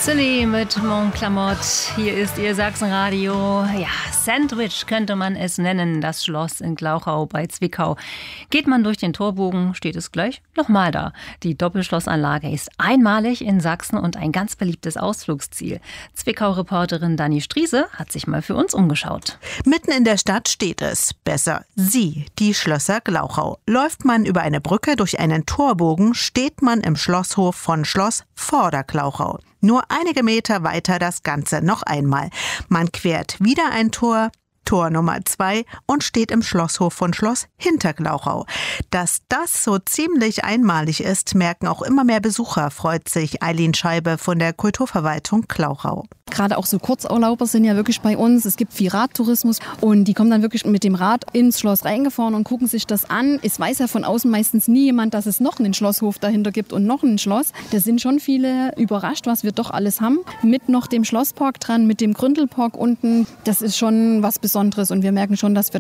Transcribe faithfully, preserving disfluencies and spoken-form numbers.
Silly mit Mon Clamotte. Hier ist Ihr Sachsenradio. Ja, Sandwich könnte man es nennen, das Schloss in Glauchau bei Zwickau. Geht man durch den Torbogen, steht es gleich nochmal da. Die Doppelschlossanlage ist einmalig in Sachsen und ein ganz beliebtes Ausflugsziel. Zwickau-Reporterin Dani Striese hat sich mal für uns umgeschaut. Mitten in der Stadt steht es. Besser, sie, die Schlösser Glauchau. Läuft man über eine Brücke durch einen Torbogen, steht man im Schlosshof von Schloss Vorderglauchau. Nur einige Meter weiter das Ganze noch einmal. Man quert wieder ein Tor, Tor Nummer zwei, und steht im Schlosshof von Schloss Hinterglauchau. Dass das so ziemlich einmalig ist, merken auch immer mehr Besucher, freut sich Eileen Scheibe von der Kulturverwaltung Glauchau. Gerade auch so Kurzurlauber sind ja wirklich bei uns. Es gibt viel Radtourismus und die kommen dann wirklich mit dem Rad ins Schloss reingefahren und gucken sich das an. Es weiß ja von außen meistens nie jemand, dass es noch einen Schlosshof dahinter gibt und noch ein Schloss. Da sind schon viele überrascht, was wir doch alles haben. Mit noch dem Schlosspark dran, mit dem Gründelpark unten. Das ist schon was Besonderes und wir merken schon, dass wir